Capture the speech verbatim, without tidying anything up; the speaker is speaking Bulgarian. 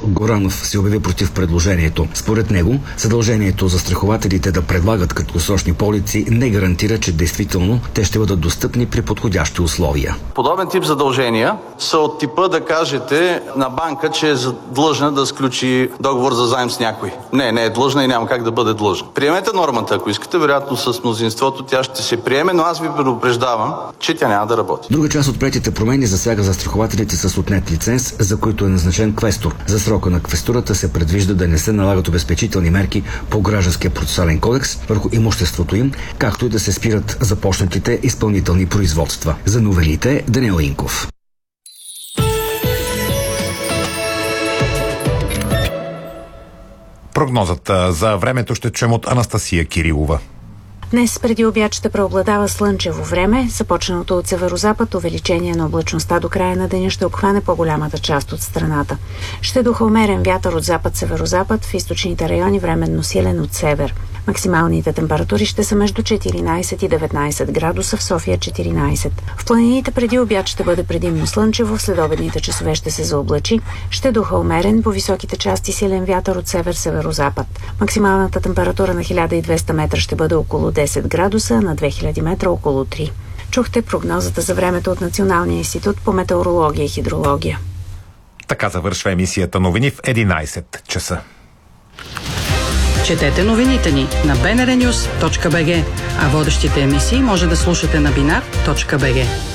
Горанов се обяви против предложението. Според него, задължението за застрахователите да предлагат краткосрочни полици не гарантира, че действително те ще бъдат достъпни при подходящи условия. Подобен тип задължения са от типа да кажете на банка, че е длъжна да сключи договор за заем с някой. Не, не е длъжна и няма как да бъде длъжна. Приемете нормата, ако искате, вероятно с мнозинството тя ще се приеме, но аз ви предупреждавам, че тя няма да работи. Друга част от приетите промени засяга застрахователите с отнет лиценз, за които е назначен квестор. За срока на квестурата се предвижда да не се налагат обезпечителни мерки по Гражданския процесуален кодекс върху имуществото им, както и да се спират започнатите изпълнителни производства. За новелите Даниел Инков. Прогнозата за времето ще чуем от Анастасия Кирилова. Днес преди обяд ще преобладава слънчево време. Започналото от северозапад увеличение на облачността до края на деня ще обхване по-голямата част от страната. Ще духа умерен вятър от запад-северозапад, в източните райони временно силен от север. Максималните температури ще са между четиринайсет и деветнайсет градуса, в София четиринайсет. В планините преди обяд ще бъде предимно слънчево, в следобедните часове ще се заоблачи. Ще духа умерен, по високите части силен вятър от север-северозапад. Максималната температура на хиляда и двеста метра ще бъде около десет градуса, на две хиляди метра около три. Чухте прогнозата за времето от Националния институт по метеорология и хидрология. Така завършва емисията новини в единайсет часа. Четете новините ни на би ен ар нюс точка би джи, а водещите емисии може да слушате на бинар точка би джи.